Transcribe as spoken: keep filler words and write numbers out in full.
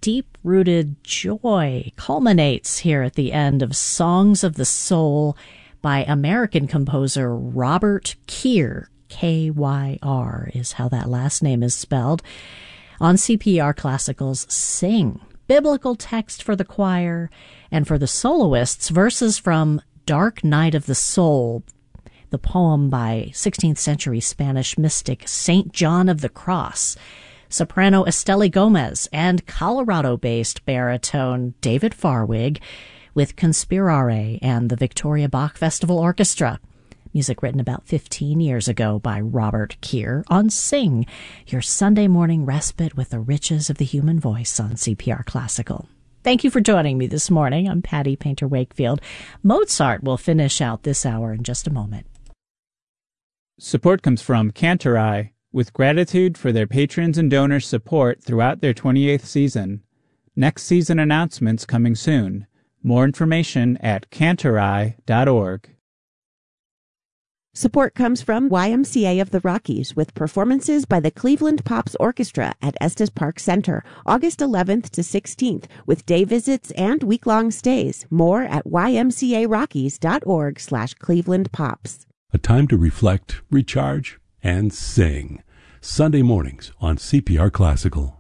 deep-rooted joy culminates here at the end of Songs of the Soul by American composer Robert Keyr. K Y R is how that last name is spelled. On C P R Classical's Sing, biblical text for the choir, and for the soloists, verses from Dark Night of the Soul, the poem by sixteenth century Spanish mystic Saint John of the Cross, soprano Esteli Gomez, and Colorado-based baritone David Farwig with Conspirare and the Victoria Bach Festival Orchestra. Music written about fifteen years ago by Robert Keyr on Sing, your Sunday morning respite with the riches of the human voice on C P R Classical. Thank you for joining me this morning. I'm Patty Painter Wakefield. Mozart will finish out this hour in just a moment. Support comes from Cantorai, with gratitude for their patrons and donors' support throughout their twenty-eighth season. Next season announcements coming soon. More information at cantorai dot org. Support comes from Y M C A of the Rockies with performances by the Cleveland Pops Orchestra at Estes Park Center, August eleventh to sixteenth, with day visits and week-long stays. More at y m c a rockies dot org slash Cleveland Pops. A time to reflect, recharge, and sing. Sunday mornings on C P R Classical.